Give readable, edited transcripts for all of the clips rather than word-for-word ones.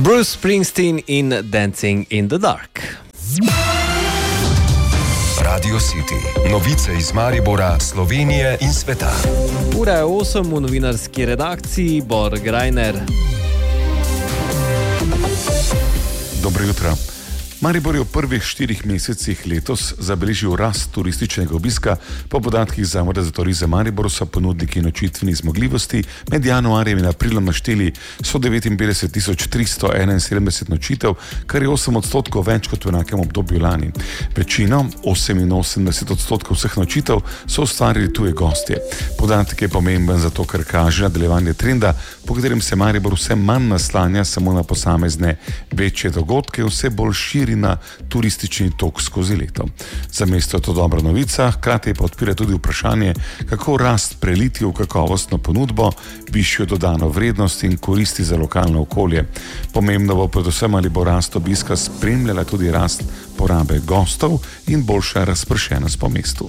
Bruce Springsteen in Dancing in the Dark. Radio City. Novice iz Maribora, Slovenije in sveta. Ura je 8 v novinarski redakciji, Bor Grajner. Dobro jutro. Maribor je v prvih 4 mesecih letos zabeležil rast turističnega obiska. Po podatkih Zavoda za turizem Maribor so ponudniki nočitvenih zmogljivosti med januarjem in aprilom našteli 159.371 nočitev, kar je 8% več kot v enakem obdobju lani. Večino, 88% vseh nočitev, so ustvarili tuje gostje. Podatek je pomemben zato, ker kaže nadaljevanje trenda, po katerem se Maribor vse manj naslanja samo na posamezne večje dogodke, vse bolj širi na turistični tok skozi leto. Za mesto je to dobra novica, hkrati pa odpira tudi vprašanje, kako rast preliti v kakovostno ponudbo, višjo dodano vrednost in koristi za lokalno okolje. Pomembno bo predvsem, ali bo rast obiska spremljala tudi rast porabe gostov in boljša razpršenost po mestu.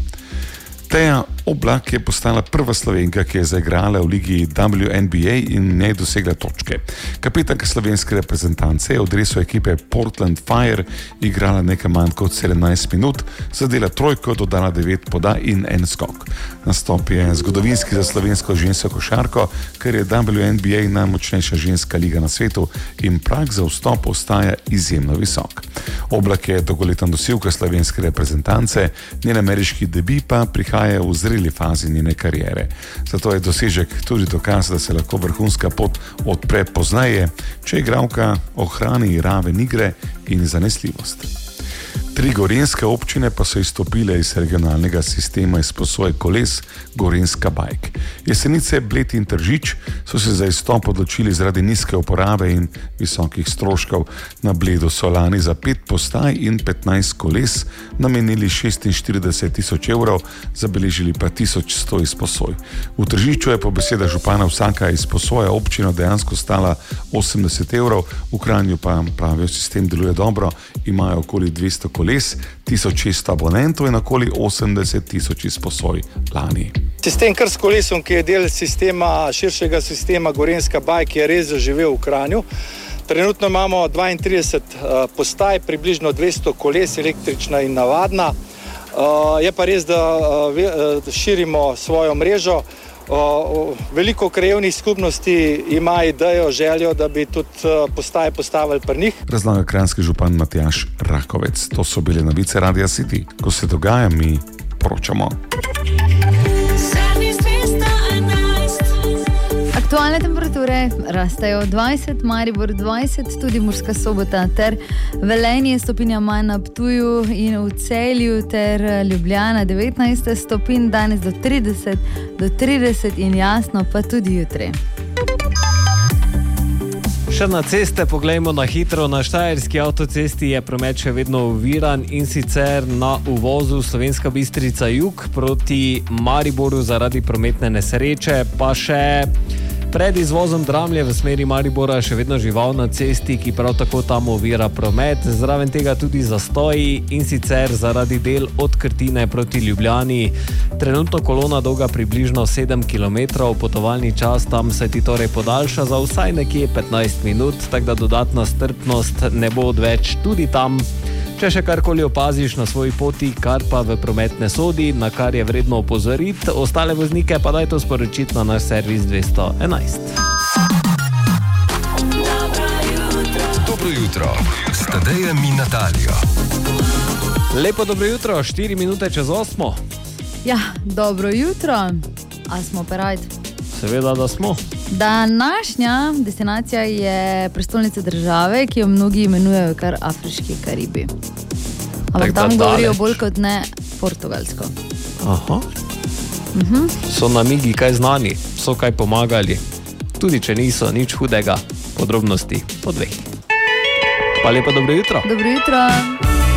Teja Oblak je postala prva Slovenka, ki je zaigrala v ligi WNBA in v njej dosegla točke. Kapetanka slovenske reprezentance je v dresu ekipe Portland Fire igrala nekaj manj kot 17 minut, zadela trojko, dodala 9 podaj in en skok. Nastop je zgodovinski za slovensko žensko košarko, ker je WNBA najmočnejša ženska liga na svetu in prag za vstop ostaja izjemno visok. Oblak je dolgoletna nosilka slovenske reprezentance, njen ameriški debi pa prihaja v zreli fazi njene kariere. Zato je dosežek tudi dokaz, da se lahko vrhunska pot odpre pozneje, če igralka ohrani raven igre in zanesljivost. 3 gorenjske občine pa so izstopile iz regionalnega sistema izposoje koles Gorenjska Bike. Jesenice, Bled in Tržič so se za izstop odločili zaradi nizke uporabe in visokih stroškov. Na Bledu so lani za 5 postaj in 15 koles namenili 46.000 evrov, zabeležili pa 1100 izposoj. V Tržiču je po besedah župana vsaka izposoja občino dejansko stala 80 evrov, v Kranju pa pravijo, sistem deluje dobro, imajo okoli 200 koles, 1600 abonentov in okoli 80.000 izposoj lani. Sistem kar s kolesom, ki je del širšega sistema Gorenjska Bike, je res zaživel v Kranju. Trenutno imamo 32 postaj, približno 200 koles, električna in navadna. Je pa res, da širimo svojo mrežo. Veliko krajevnih skupnosti ima idejo, željo, da bi tudi postaje postavili pri njih. Razlaga kranjski župan Matjaž Rakovec. To so bile novice Radia City. Ko se dogaja, mi poročamo. Aktualne temperature rastejo 20, Maribor 20, tudi Murska Sobota ter Velenje stopinja manj na Ptuju in v Celju ter Ljubljana 19 stopinj, danes do 30 in jasno pa tudi jutri. Še na ceste poglejmo na hitro. Na štajerski avtocesti je promet še vedno oviran in sicer na uvozu Slovenska Bistrica jug proti Mariboru zaradi prometne nesreče, pa še pred izvozom Dramlje v smeri Maribora še vedno žival na cesti, ki prav tako tam ovira promet. Zraven tega tudi zastoji in sicer zaradi del od Krtine proti Ljubljani. Trenutno kolona dolga približno 7 km, potovalni čas tam se ti torej podaljša za vsaj nekje 15 minut, tako da dodatna strpnost ne bo odveč tudi tam. Če še karkoli opaziš na svoji poti, kar pa v promet ne sodi, na kar je vredno opozoriti, ostale voznike pa daj to sporočiti na naš servis 211. Dobro jutro, s Tadejem in Natalijo. Lepo dobro jutro, 4 minute čez 8. Ja, dobro jutro. A smo perajt? Seveda, da smo. Današnja destinacija je prestolnica države, ki jo mnogi imenujejo kar Afriški Karibi. Ampak tam govorijo bolj kot ne portugalsko. Aha. So namigi kaj znani, so kaj pomagali. Tudi če niso, nič hudega. Podrobnosti po 2. Pa lepo dobro jutro. Dobro jutro.